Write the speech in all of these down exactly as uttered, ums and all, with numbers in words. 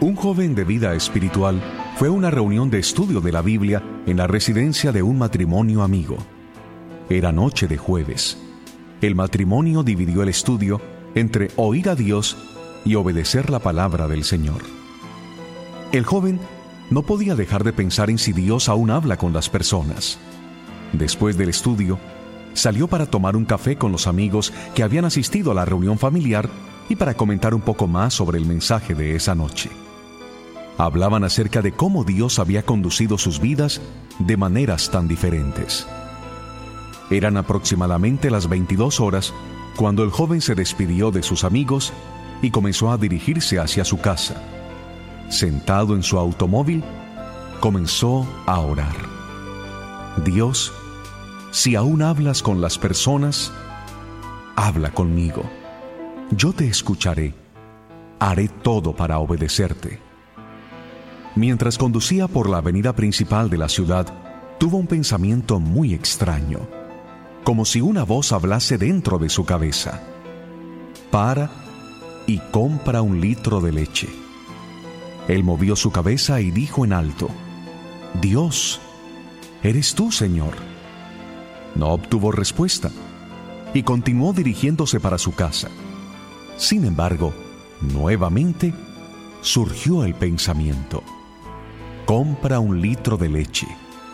Un joven de vida espiritual fue a una reunión de estudio de la Biblia en la residencia de un matrimonio amigo. Era noche de jueves. El matrimonio dividió el estudio entre oír a Dios y obedecer la palabra del Señor. El joven no podía dejar de pensar en si Dios aún habla con las personas. Después del estudio, salió para tomar un café con los amigos que habían asistido a la reunión familiar y para comentar un poco más sobre el mensaje de esa noche. Hablaban acerca de cómo Dios había conducido sus vidas de maneras tan diferentes. Eran aproximadamente las veintidós horas cuando el joven se despidió de sus amigos y comenzó a dirigirse hacia su casa. Sentado en su automóvil, comenzó a orar. Dios, si aún hablas con las personas, habla conmigo. Yo te escucharé. Haré todo para obedecerte. Mientras conducía por la avenida principal de la ciudad, tuvo un pensamiento muy extraño, como si una voz hablase dentro de su cabeza. Para y compra un litro de leche. Él movió su cabeza y dijo en alto: Dios, ¿eres tú, Señor? No obtuvo respuesta y continuó dirigiéndose para su casa. Sin embargo, nuevamente surgió el pensamiento: compra un litro de leche.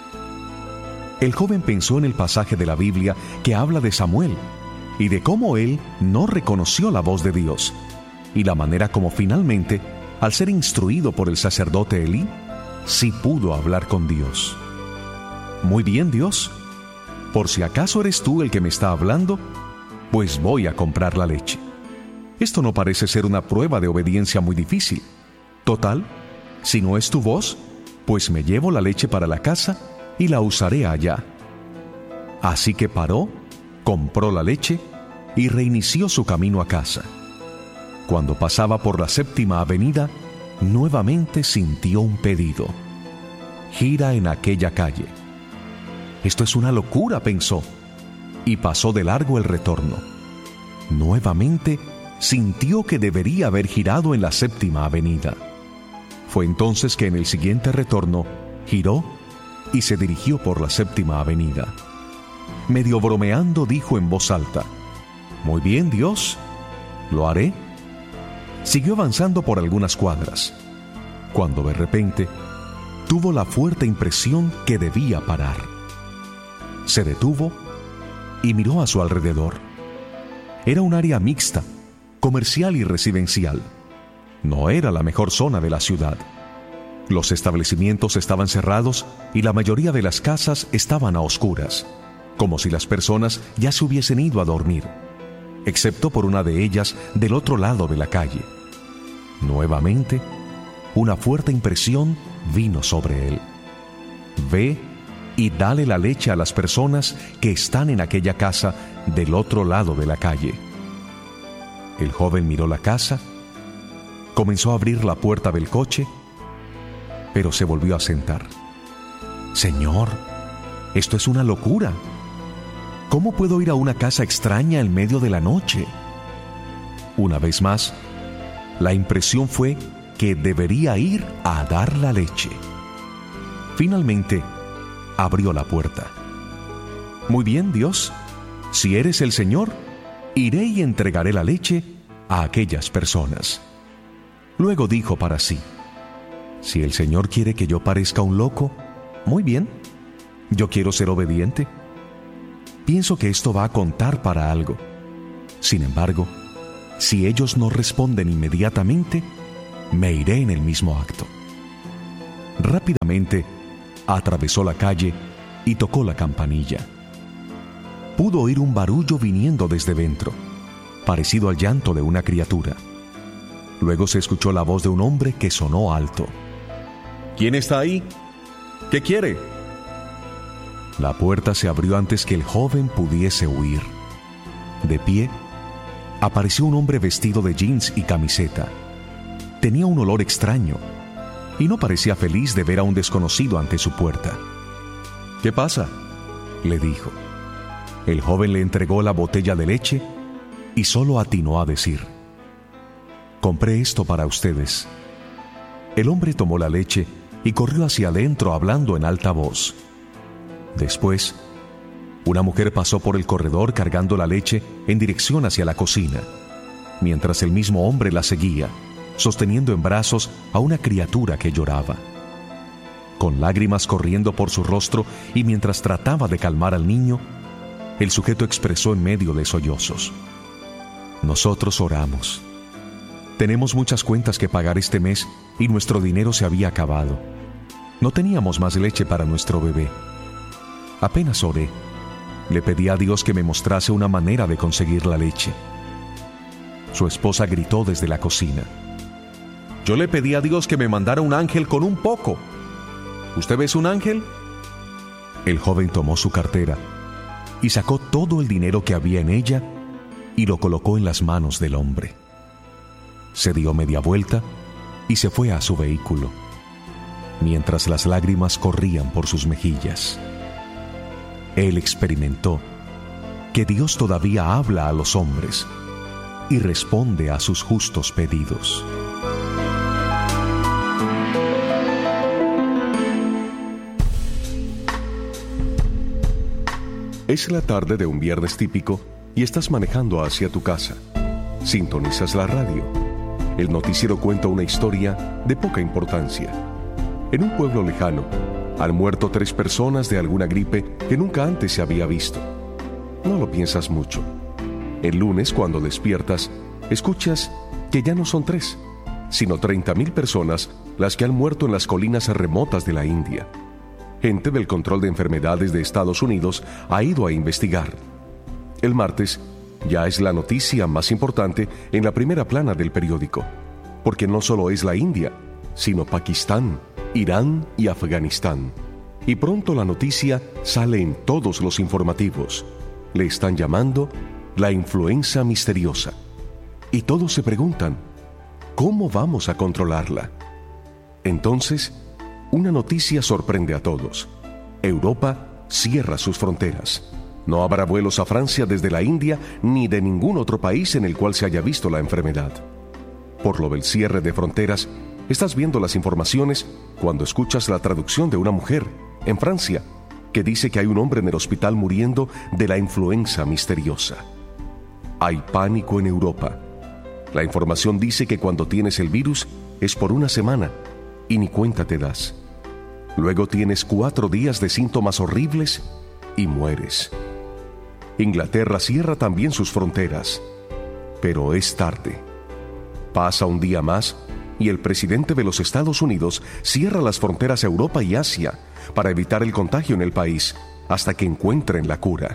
El joven pensó en el pasaje de la Biblia que habla de Samuel y de cómo él no reconoció la voz de Dios, y la manera como finalmente, al ser instruido por el sacerdote Elí, sí pudo hablar con Dios. Muy bien, Dios, por si acaso eres tú el que me está hablando, pues voy a comprar la leche. Esto no parece ser una prueba de obediencia muy difícil. Total, si no es tu voz, pues me llevo la leche para la casa y la usaré allá. Así que paró, compró la leche y reinició su camino a casa. Cuando pasaba por la Séptima Avenida, nuevamente sintió un pedido: gira en aquella calle. Esto es una locura, pensó, y pasó de largo el retorno. Nuevamente sintió que debería haber girado en la Séptima Avenida. Fue entonces que en el siguiente retorno giró y se dirigió por la Séptima Avenida. Medio bromeando dijo en voz alta: muy bien, Dios, lo haré. Siguió avanzando por algunas cuadras, cuando de repente tuvo la fuerte impresión que debía parar. Se detuvo y miró a su alrededor. Era un área mixta, comercial y residencial. No era la mejor zona de la ciudad. Los establecimientos estaban cerrados y la mayoría de las casas estaban a oscuras, como si las personas ya se hubiesen ido a dormir, excepto por una de ellas del otro lado de la calle. Nuevamente, una fuerte impresión vino sobre él. Ve y dale la leche a las personas que están en aquella casa del otro lado de la calle. El joven miró la casa, comenzó a abrir la puerta del coche, pero se volvió a sentar. Señor, esto es una locura. ¿Cómo puedo ir a una casa extraña en medio de la noche? Una vez más, la impresión fue que debería ir a dar la leche. Finalmente, abrió la puerta. Muy bien, Dios, si eres el Señor, iré y entregaré la leche a aquellas personas. Luego dijo para sí: si el Señor quiere que yo parezca un loco, muy bien, yo quiero ser obediente. Pienso que esto va a contar para algo. Sin embargo, si ellos no responden inmediatamente, me iré en el mismo acto. Rápidamente, atravesó la calle y tocó la campanilla. Pudo oír un barullo viniendo desde dentro, parecido al llanto de una criatura. Luego se escuchó la voz de un hombre que sonó alto. ¿Quién está ahí? ¿Qué quiere? La puerta se abrió antes que el joven pudiese huir. De pie, apareció un hombre vestido de jeans y camiseta. Tenía un olor extraño y no parecía feliz de ver a un desconocido ante su puerta. ¿Qué pasa?, le dijo. El joven le entregó la botella de leche y solo atinó a decir: compré esto para ustedes. El hombre tomó la leche y corrió hacia adentro hablando en alta voz. Después, una mujer pasó por el corredor cargando la leche en dirección hacia la cocina, mientras el mismo hombre la seguía, sosteniendo en brazos a una criatura que lloraba. Con lágrimas corriendo por su rostro y mientras trataba de calmar al niño, el sujeto expresó en medio de sollozos: nosotros oramos. Tenemos muchas cuentas que pagar este mes y nuestro dinero se había acabado. No teníamos más leche para nuestro bebé. Apenas oré. Le pedí a Dios que me mostrase una manera de conseguir la leche. Su esposa gritó desde la cocina: yo le pedí a Dios que me mandara un ángel con un poco. ¿Usted ve un ángel? El joven tomó su cartera y sacó todo el dinero que había en ella y lo colocó en las manos del hombre. Se dio media vuelta y se fue a su vehículo, mientras las lágrimas corrían por sus mejillas. Él experimentó que Dios todavía habla a los hombres y responde a sus justos pedidos. Es la tarde de un viernes típico y estás manejando hacia tu casa. Sintonizas la radio. El noticiero cuenta una historia de poca importancia. En un pueblo lejano, han muerto tres personas de alguna gripe que nunca antes se había visto. No lo piensas mucho. El lunes, cuando despiertas, escuchas que ya no son tres, sino treinta mil personas las que han muerto en las colinas remotas de la India. Gente del control de enfermedades de Estados Unidos ha ido a investigar. El martes ya es la noticia más importante en la primera plana del periódico, porque no solo es la India, sino Pakistán, Irán y Afganistán. Y pronto la noticia sale en todos los informativos. Le están llamando la influenza misteriosa. Y todos se preguntan, ¿cómo vamos a controlarla? Entonces, una noticia sorprende a todos. Europa cierra sus fronteras. No habrá vuelos a Francia desde la India ni de ningún otro país en el cual se haya visto la enfermedad. Por lo del cierre de fronteras, estás viendo las informaciones cuando escuchas la traducción de una mujer en Francia que dice que hay un hombre en el hospital muriendo de la influenza misteriosa. Hay pánico en Europa. La información dice que cuando tienes el virus es por una semana y ni cuenta te das. Luego tienes cuatro días de síntomas horribles y mueres. Inglaterra cierra también sus fronteras, pero es tarde. Pasa un día más y el presidente de los Estados Unidos cierra las fronteras a Europa y Asia para evitar el contagio en el país hasta que encuentren la cura.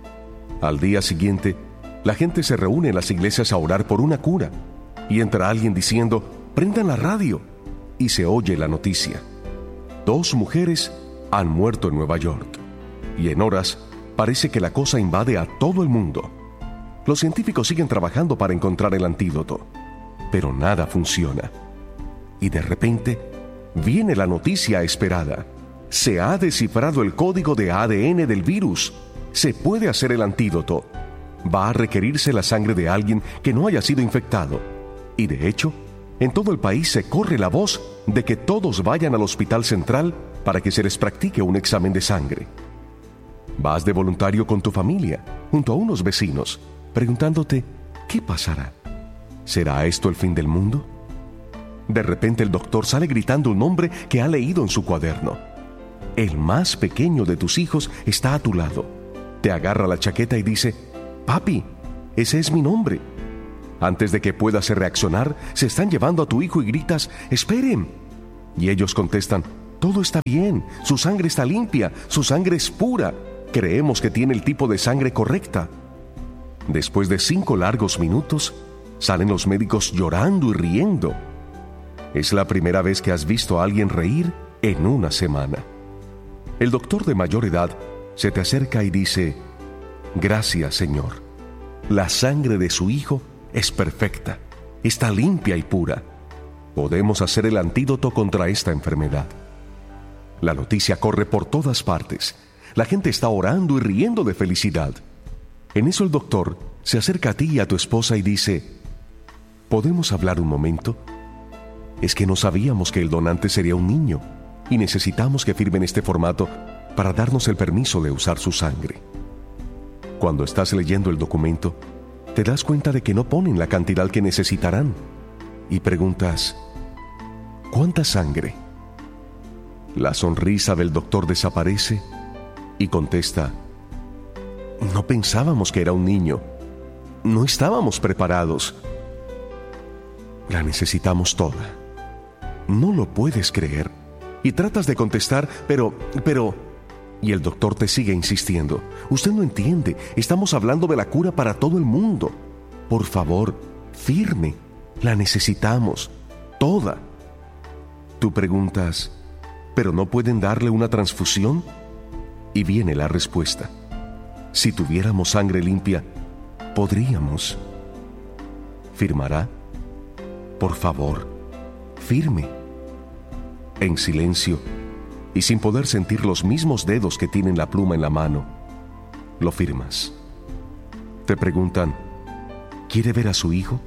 Al día siguiente, la gente se reúne en las iglesias a orar por una cura y entra alguien diciendo: prendan la radio, y se oye la noticia. Dos mujeres han muerto en Nueva York y en horas parece que la cosa invade a todo el mundo. Los científicos siguen trabajando para encontrar el antídoto, pero nada funciona. Y de repente viene la noticia esperada. Se ha descifrado el código de A D N del virus. Se puede hacer el antídoto. Va a requerirse la sangre de alguien que no haya sido infectado. Y de hecho, en todo el país se corre la voz de que todos vayan al hospital central para que se les practique un examen de sangre. Vas de voluntario con tu familia, junto a unos vecinos, preguntándote, ¿qué pasará? ¿Será esto el fin del mundo? De repente el doctor sale gritando un nombre que ha leído en su cuaderno. El más pequeño de tus hijos está a tu lado. Te agarra la chaqueta y dice: «Papi, ese es mi nombre». Antes de que puedas reaccionar, se están llevando a tu hijo y gritas: «¡Esperen!». Y ellos contestan: «Todo está bien, su sangre está limpia, su sangre es pura. Creemos que tiene el tipo de sangre correcta». Después de cinco largos minutos, salen los médicos llorando y riendo. Es la primera vez que has visto a alguien reír en una semana. El doctor de mayor edad se te acerca y dice: «Gracias, Señor. La sangre de su hijo es perfecta, está limpia y pura. Podemos hacer el antídoto contra esta enfermedad». La noticia corre por todas partes. La gente está orando y riendo de felicidad. En eso el doctor se acerca a ti y a tu esposa y dice: «¿Podemos hablar un momento?». Es que no sabíamos que el donante sería un niño y necesitamos que firmen este formato para darnos el permiso de usar su sangre. Cuando estás leyendo el documento, te das cuenta de que no ponen la cantidad que necesitarán y preguntas, ¿cuánta sangre? La sonrisa del doctor desaparece y contesta, no pensábamos que era un niño. No estábamos preparados. La necesitamos toda. No lo puedes creer. Y tratas de contestar, pero, pero... Y el doctor te sigue insistiendo. Usted no entiende. Estamos hablando de la cura para todo el mundo. Por favor, firme. La necesitamos. Toda. Tú preguntas, ¿pero no pueden darle una transfusión? Y viene la respuesta. Si tuviéramos sangre limpia, podríamos. ¿Firmará? Por favor, firme. En silencio y sin poder sentir los mismos dedos que tienen la pluma en la mano, lo firmas. Te preguntan, ¿quiere ver a su hijo?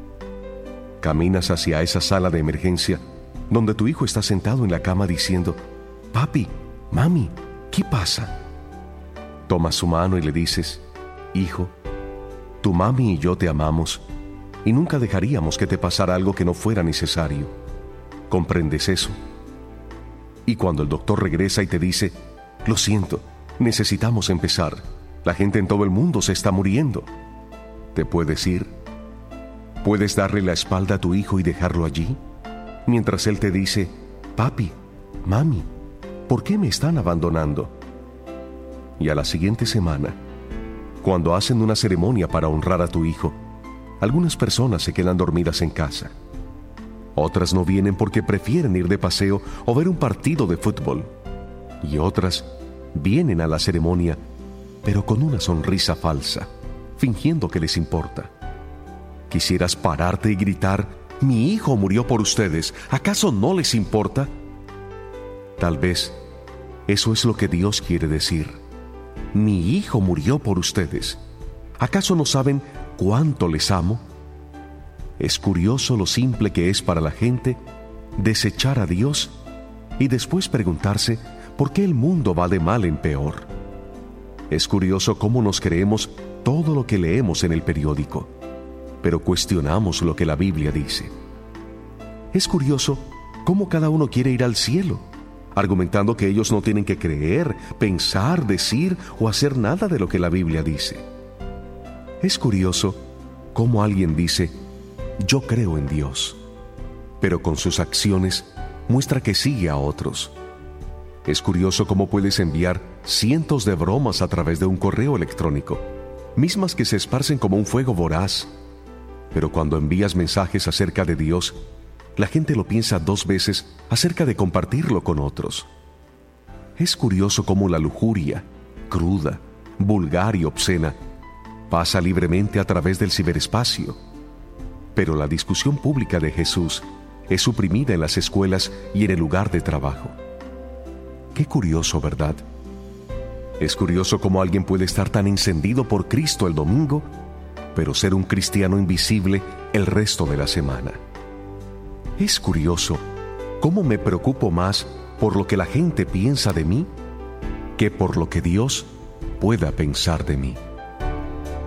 Caminas hacia esa sala de emergencia donde tu hijo está sentado en la cama diciendo, papi, mami, ¿qué pasa? Tomas su mano y le dices, hijo, tu mami y yo te amamos y nunca dejaríamos que te pasara algo que no fuera necesario. ¿Comprendes eso? Y cuando el doctor regresa y te dice, lo siento, necesitamos empezar. La gente en todo el mundo se está muriendo. ¿Te puedes ir? ¿Puedes darle la espalda a tu hijo y dejarlo allí? Mientras él te dice, papi, mami, ¿por qué me están abandonando? Y a la siguiente semana, cuando hacen una ceremonia para honrar a tu hijo, algunas personas se quedan dormidas en casa. Otras no vienen porque prefieren ir de paseo o ver un partido de fútbol. Y otras vienen a la ceremonia, pero con una sonrisa falsa, fingiendo que les importa. Quisieras pararte y gritar, mi hijo murió por ustedes, ¿acaso no les importa? Tal vez eso es lo que Dios quiere decir. Mi hijo murió por ustedes. ¿Acaso no saben cuánto les amo? Es curioso lo simple que es para la gente desechar a Dios y después preguntarse por qué el mundo va de mal en peor. Es curioso cómo nos creemos todo lo que leemos en el periódico, pero cuestionamos lo que la Biblia dice. Es curioso cómo cada uno quiere ir al cielo, argumentando que ellos no tienen que creer, pensar, decir o hacer nada de lo que la Biblia dice. Es curioso cómo alguien dice, yo creo en Dios, pero con sus acciones muestra que sigue a otros. Es curioso cómo puedes enviar cientos de bromas a través de un correo electrónico, mismas que se esparcen como un fuego voraz, pero cuando envías mensajes acerca de Dios, la gente lo piensa dos veces acerca de compartirlo con otros. Es curioso cómo la lujuria, cruda, vulgar y obscena, pasa libremente a través del ciberespacio. Pero la discusión pública de Jesús es suprimida en las escuelas y en el lugar de trabajo. Qué curioso, ¿verdad? Es curioso cómo alguien puede estar tan encendido por Cristo el domingo, pero ser un cristiano invisible el resto de la semana. Es curioso cómo me preocupo más por lo que la gente piensa de mí que por lo que Dios pueda pensar de mí.